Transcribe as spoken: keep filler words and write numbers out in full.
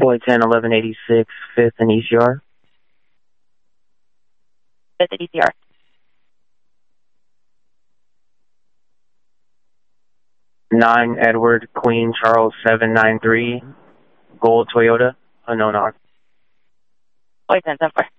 Boy ten, eleven eighty-six, fifth and E C R. fifth at E C R. nine Edward, Queen Charles seven nine three, Gold Toyota, unknown R. Boy ten, seven four.